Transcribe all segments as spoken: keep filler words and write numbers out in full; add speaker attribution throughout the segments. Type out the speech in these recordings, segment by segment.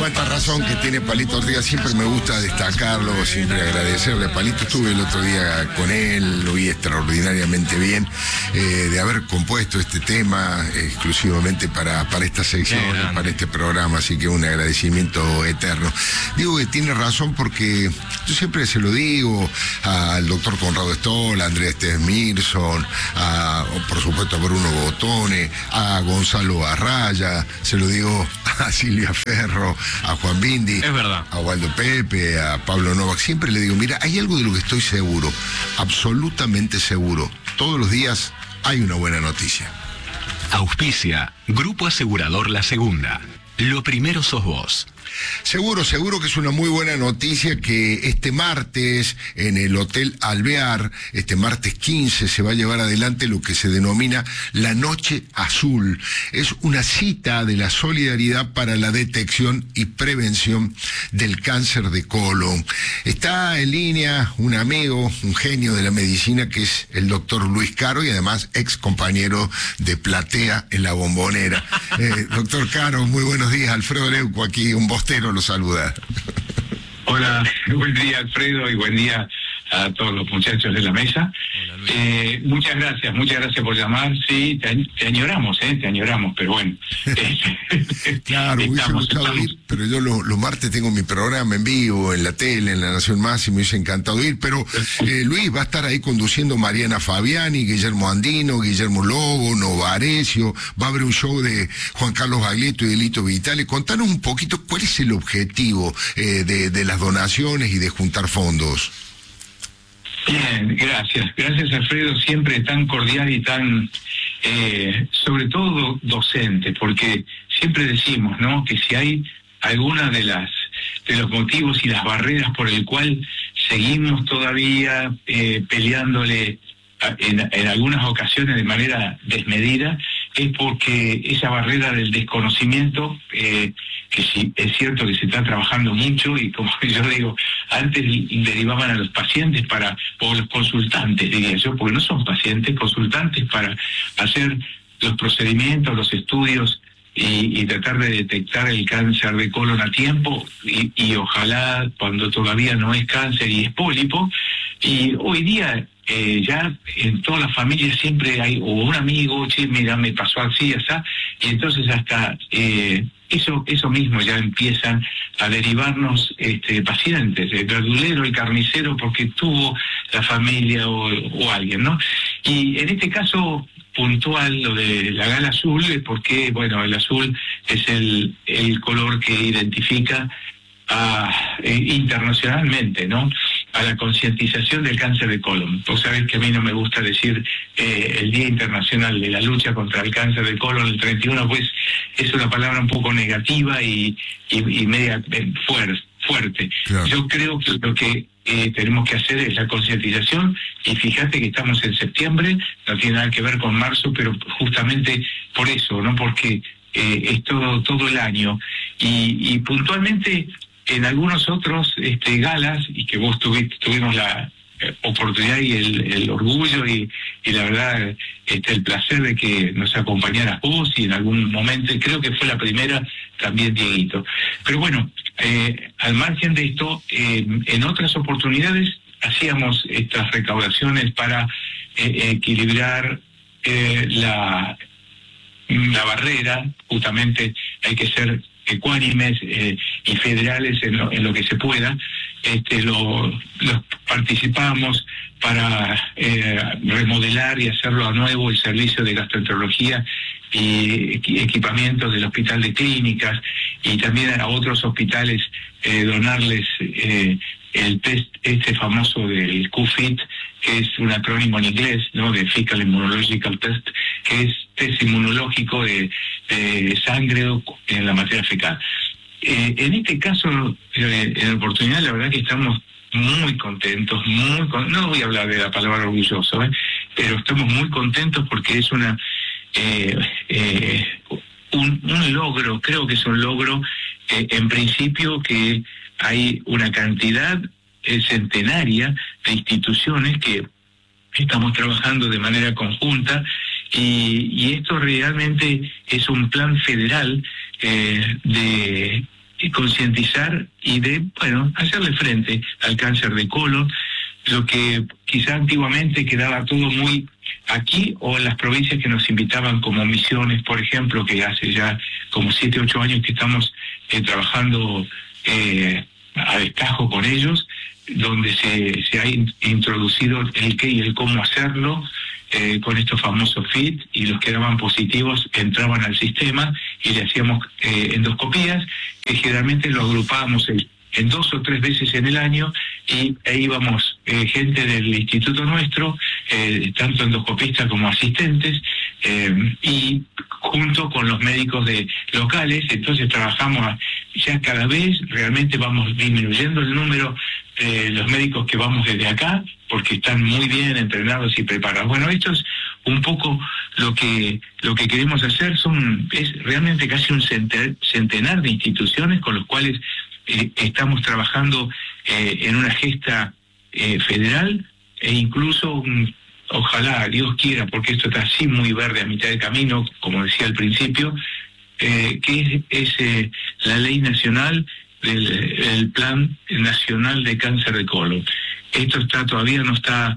Speaker 1: cuánta razón que tiene Palito Ortega, siempre me gusta destacarlo, siempre agradecerle a Palito. Estuve el otro día con él, lo vi extraordinariamente bien, eh, de haber compuesto este tema exclusivamente para, para esta sección, para este programa, así que un agradecimiento eterno. Digo que tiene razón porque yo siempre se lo digo al doctor Conrado Stoll, a Andrea Stesmirson, a, por supuesto a Bruno Botone, a Gonzalo Arraya, se lo digo a Silvia Ferro, a Juan Bindi,
Speaker 2: es verdad,
Speaker 1: a Waldo Pepe, a Pablo Novak. Siempre le digo, mira, hay algo de lo que estoy seguro, absolutamente seguro. Todos los días hay una buena noticia.
Speaker 3: Auspicia Grupo Asegurador La Segunda. Lo primero sos vos.
Speaker 1: Seguro, seguro que es una muy buena noticia que este martes en el Hotel Alvear, este martes quince, se va a llevar adelante lo que se denomina la Noche Azul. Es una cita de la solidaridad para la detección y prevención del cáncer de colon. Está en línea un amigo, un genio de la medicina, que es el doctor Luis Caro, y además ex compañero de Platea en La Bombonera. Eh, doctor Caro, muy buenos días. Alfredo Leuco aquí, un bostero lo saluda.
Speaker 4: Hola, buen día Alfredo y buen día a todos los muchachos de la mesa. Hola, eh, muchas gracias, muchas gracias por llamar. Sí, te, te añoramos, ¿eh? Te añoramos, pero bueno.
Speaker 1: Claro, hubiese gustado ir, pero yo los lo martes tengo mi programa en vivo, en la tele, en La Nación Más, y me hubiese encantado ir, pero eh, Luis, va a estar ahí conduciendo Mariana Fabiani, Guillermo Andino, Guillermo Lobo, Novarecio, va a haber un show de Juan Carlos Baglietto y de Lito Vitale. Contanos un poquito cuál es el objetivo eh, de, de las donaciones y de juntar fondos.
Speaker 4: Bien, gracias. Gracias, Alfredo, siempre tan cordial y tan, eh, sobre todo docente, porque siempre decimos, ¿no?, que si hay alguna de las de los motivos y las barreras por el cual seguimos todavía eh, peleándole en, en algunas ocasiones de manera desmedida, es porque esa barrera del desconocimiento, eh, que sí, es cierto que se está trabajando mucho, y como yo digo, antes derivaban a los pacientes para, o los consultantes, diría yo, porque no son pacientes, consultantes para hacer los procedimientos, los estudios y, y tratar de detectar el cáncer de colon a tiempo, y, y ojalá cuando todavía no es cáncer y es pólipo. Y hoy día Eh, ya en todas las familias siempre hay o un amigo, che, mira, me pasó así, así, y entonces hasta eh, eso eso mismo ya empiezan a derivarnos este, pacientes, el verdulero, el carnicero, porque tuvo la familia o, o alguien, ¿no? Y en este caso puntual, lo de la gala azul, porque, bueno, el azul es el, el color que identifica a, eh, internacionalmente, ¿no?, a la concientización del cáncer de colon. Vos sabés que a mí no me gusta decir eh, el Día Internacional de la Lucha contra el Cáncer de Colon, el treinta y uno, pues es una palabra un poco negativa y, y, y media fuer, fuerte. Claro. Yo creo que lo que eh, tenemos que hacer es la concientización, y fíjate que estamos en septiembre, no tiene nada que ver con marzo, pero justamente por eso, ¿no?, porque eh, es todo, todo el año. Y, y puntualmente en algunos otros este, galas, y que vos tuviste, tuvimos la eh, oportunidad y el, el orgullo y, y la verdad este, el placer de que nos acompañaras vos, y en algún momento, y creo que fue la primera, también Dieguito. Pero bueno, eh, al margen de esto, eh, en otras oportunidades hacíamos estas recaudaciones para eh, equilibrar eh, la, la barrera. Justamente hay que ser ecuánimes eh, y federales en lo, en lo que se pueda. Este, lo, lo participamos para eh, remodelar y hacerlo a nuevo el servicio de gastroenterología y equipamientos del Hospital de Clínicas, y también a otros hospitales eh, donarles eh, el test este famoso del Q F I T, que es un acrónimo en inglés, ¿no?, de Fecal Immunological Test, que es test inmunológico de, de sangre en la materia fecal. Eh, en este caso, eh, en la oportunidad, la verdad que estamos muy contentos, muy con... no voy a hablar de la palabra orgulloso, ¿eh? pero estamos muy contentos porque es una eh, eh, un, un logro, creo que es un logro, eh, en principio, que hay una cantidad eh, centenaria de instituciones que estamos trabajando de manera conjunta, y, y esto realmente es un plan federal eh, de concientizar y de, bueno, hacerle frente al cáncer de colon, lo que quizá antiguamente quedaba todo muy aquí o en las provincias que nos invitaban como Misiones, por ejemplo, que hace ya como siete, ocho años que estamos eh, trabajando eh, a destajo con ellos, donde se, se ha in, introducido el qué y el cómo hacerlo, eh, con estos famosos F I T, y los que daban positivos entraban al sistema y le hacíamos eh, endoscopías, que generalmente lo agrupábamos en, en dos o tres veces en el año, y ahí íbamos eh, gente del instituto nuestro, eh, tanto endoscopistas como asistentes, eh, y junto con los médicos de locales. Entonces trabajamos ya cada vez, realmente vamos disminuyendo el número de los médicos que vamos desde acá, porque están muy bien entrenados y preparados. Bueno, esto es un poco lo que lo que queremos hacer. Son es realmente casi un centenar de instituciones con los cuales eh, estamos trabajando eh, en una gesta eh, federal, e incluso um, ojalá, Dios quiera, porque esto está así muy verde a mitad de camino, como decía al principio, eh, que es, es eh, la ley nacional del el Plan Nacional de Cáncer de Colon. Esto está todavía no está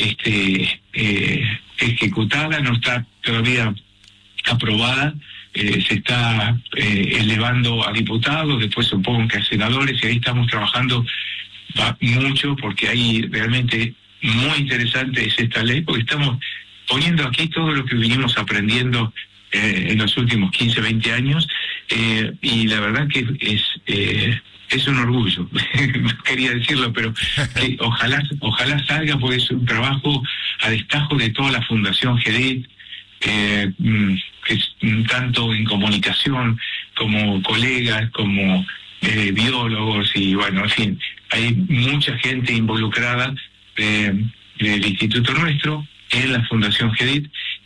Speaker 4: este eh, ejecutada, no está todavía aprobada, eh, se está eh, elevando a diputados, después supongo que a senadores, y ahí estamos trabajando va, mucho, porque ahí realmente muy interesante es esta ley, porque estamos poniendo aquí todo lo que vinimos aprendiendo eh, en los últimos quince, veinte años, eh, y la verdad que es eh, es un orgullo. No quería decirlo, pero que ojalá ojalá salga, porque es un trabajo a destajo de toda la Fundación G D I T, eh, que es tanto en comunicación como colegas, como eh, biólogos, y bueno, en fin, hay mucha gente involucrada eh, del instituto nuestro en la Fundación G D I T,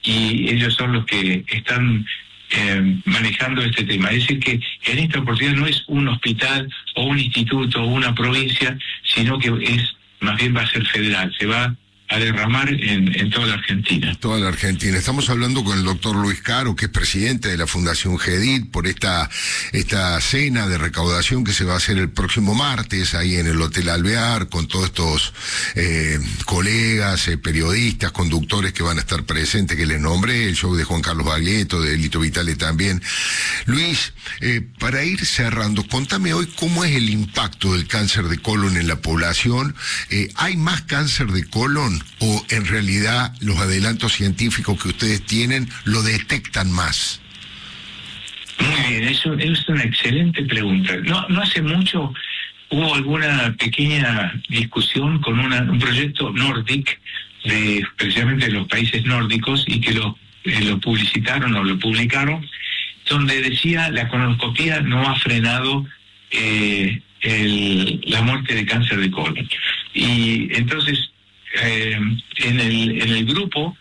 Speaker 4: y ellos son los que están eh, manejando este tema. Es decir, que en esta oportunidad no es un hospital o un instituto o una provincia, sino que es más bien va a ser federal, se va a derramar en, en toda la Argentina.
Speaker 1: Toda la Argentina. Estamos hablando con el doctor Luis Caro, que es presidente de la Fundación G D I T, por esta esta cena de recaudación que se va a hacer el próximo martes, ahí en el Hotel Alvear, con todos estos eh, colegas, eh, periodistas, conductores que van a estar presentes, que les nombré, el show de Juan Carlos Baglietto, de Lito Vitale también. Luis, eh, para ir cerrando, contame hoy cómo es el impacto del cáncer de colon en la población. Eh, ¿Hay más cáncer de colon, o en realidad los adelantos científicos que ustedes tienen lo detectan más?
Speaker 4: Muy bien, eso es una excelente pregunta. No, no hace mucho hubo alguna pequeña discusión con una, un proyecto Nordic, de precisamente de los países nórdicos, y que lo, eh, lo publicitaron o lo publicaron, donde decía la colonoscopía no ha frenado eh, el, la muerte de cáncer de colon. Y entonces Eh, en el en el grupo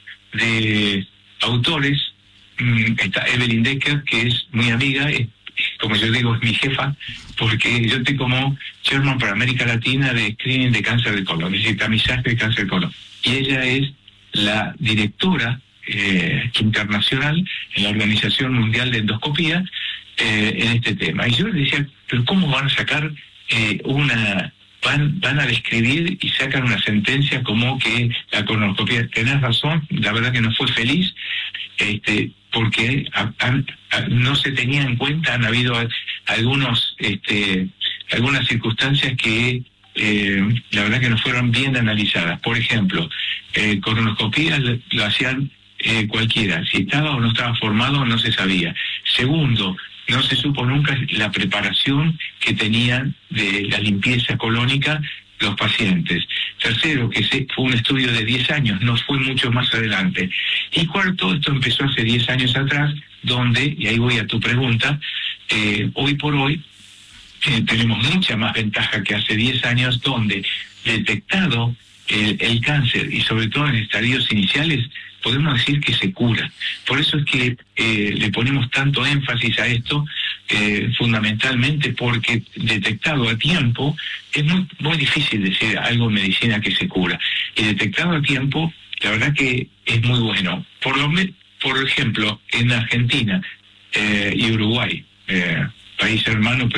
Speaker 4: de autores mmm, está Evelyn Decker, que es muy amiga, es, como yo digo, es mi jefa, porque yo estoy como chairman para América Latina de screening de cáncer de colon, es decir, tamizaje de cáncer de colon. Y ella es la directora eh, internacional en la Organización Mundial de Endoscopía eh, en este tema. Y yo le decía, pero ¿cómo van a sacar eh, una... Van, van a describir y sacan una sentencia como que la colonoscopia, tenés razón, la verdad que no fue feliz, este, porque a, a, a, no se tenía en cuenta, han habido a, algunos, este, algunas circunstancias que eh, la verdad que no fueron bien analizadas. Por ejemplo, eh, colonoscopía lo, lo hacían eh, cualquiera, si estaba o no estaba formado no se sabía. Segundo, no se supo nunca la preparación que tenían de la limpieza colónica los pacientes. Tercero, que se, fue un estudio de diez años, no fue mucho más adelante. Y cuarto, esto empezó hace diez años atrás, donde, y ahí voy a tu pregunta, eh, hoy por hoy eh, tenemos mucha más ventaja que hace diez años, donde detectado el, el cáncer, y sobre todo en estadios iniciales, podemos decir que se cura. Por eso es que eh, le ponemos tanto énfasis a esto, eh, fundamentalmente porque detectado a tiempo, es muy, muy difícil decir algo en medicina que se cura. Y detectado a tiempo, la verdad que es muy bueno. Por, lo me, por ejemplo, en Argentina eh, y Uruguay, eh, país hermano, pero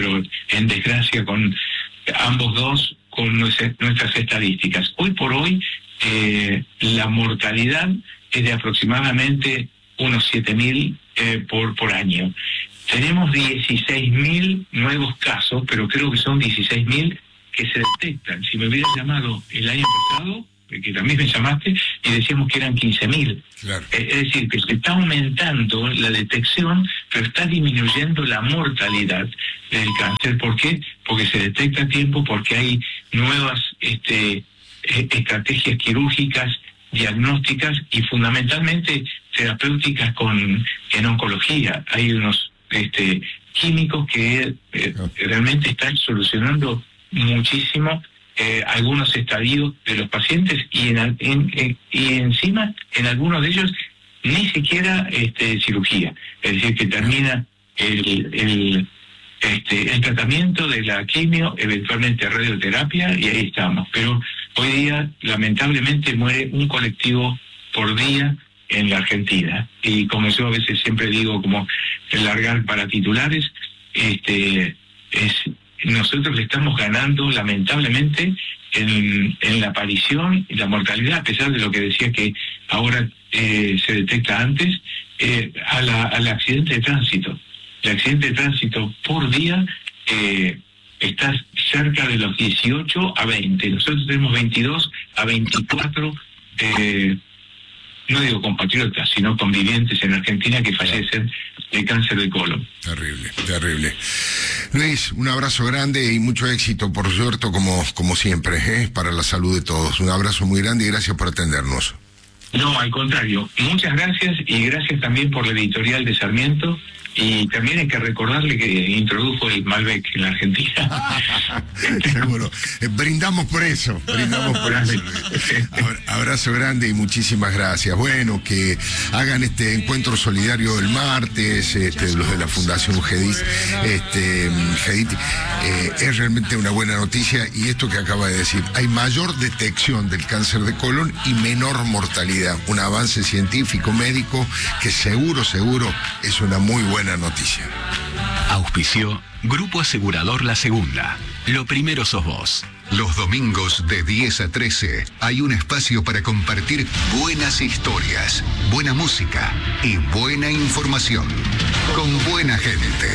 Speaker 4: en desgracia con ambos dos, con nuestras estadísticas. Hoy por hoy, eh, la mortalidad es de aproximadamente unos siete mil eh, por, por año. Tenemos dieciséis mil nuevos casos, pero creo que son dieciséis mil que se detectan. Si me hubieras llamado el año pasado, que también me llamaste, y decíamos que eran quince mil.
Speaker 1: Claro.
Speaker 4: Es decir, que se está aumentando la detección, pero está disminuyendo la mortalidad del cáncer. ¿Por qué? Porque se detecta a tiempo, porque hay nuevas este, estrategias quirúrgicas, diagnósticas y fundamentalmente terapéuticas con en oncología. Hay unos este, químicos que eh, realmente están solucionando muchísimo eh, algunos estadios de los pacientes y en, en, en, y encima en algunos de ellos ni siquiera este, cirugía, es decir, que termina el, el, este, el tratamiento de la quimio, eventualmente radioterapia, y ahí estamos. Pero hoy día lamentablemente muere un colectivo por día en la Argentina, y como yo a veces siempre digo, como largar para titulares, este es nosotros le estamos ganando lamentablemente en, en la aparición y la mortalidad, a pesar de lo que decía que ahora eh, se detecta antes, eh, a la, al accidente de tránsito. El accidente de tránsito por día eh, está cerca de los dieciocho a veinte. Nosotros tenemos veintidós a veinticuatro eh, no digo compatriotas, sino convivientes en Argentina que fallecen de cáncer de colon.
Speaker 1: Terrible, terrible. Luis, un abrazo grande y mucho éxito, por cierto, como, como siempre, ¿eh? Para la salud de todos. Un abrazo muy grande y gracias por atendernos.
Speaker 4: No, al contrario. Muchas gracias y gracias también por la editorial de Sarmiento. Y también hay que recordarle que introdujo el Malbec en la Argentina.
Speaker 1: Seguro. Eh, brindamos por eso, brindamos por eso. Abra, abrazo grande y muchísimas gracias. Bueno, que hagan este encuentro solidario el martes, este, los de la Fundación Gedit, este, Gedit, eh, es realmente una buena noticia, y esto que acaba de decir, hay mayor detección del cáncer de colon y menor mortalidad. Un avance científico, médico, que seguro, seguro es una muy buena noticia.
Speaker 3: Auspició Grupo Asegurador La Segunda. Lo primero sos vos.
Speaker 2: Los domingos de diez a trece hay un espacio para compartir buenas historias, buena música y buena información con buena gente.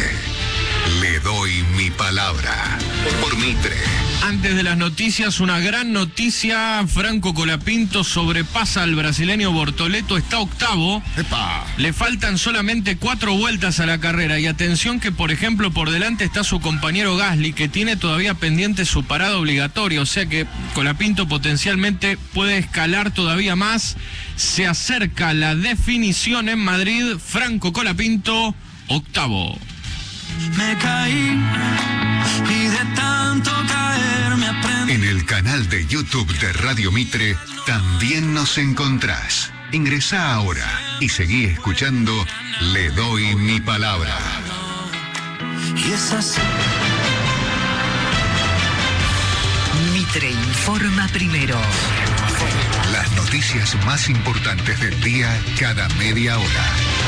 Speaker 2: Le doy mi palabra por Mitre.
Speaker 5: Antes de las noticias, una gran noticia. Franco Colapinto sobrepasa al brasileño Bortoleto, está octavo.
Speaker 1: ¡Epa!
Speaker 5: Le faltan solamente cuatro vueltas a la carrera. Y atención que, por ejemplo, por delante está su compañero Gasly, que tiene todavía pendiente su parada obligatoria. O sea que Colapinto potencialmente puede escalar todavía más. Se acerca la definición en Madrid. Franco Colapinto, octavo.
Speaker 6: Me caí y de tanto caer me aprendí.
Speaker 2: En el canal de YouTube de Radio Mitre también nos encontrás. Ingresá ahora y seguí escuchando Le Doy Mi Palabra.
Speaker 6: Y es así.
Speaker 7: Mitre informa primero.
Speaker 2: Las noticias más importantes del día cada media hora.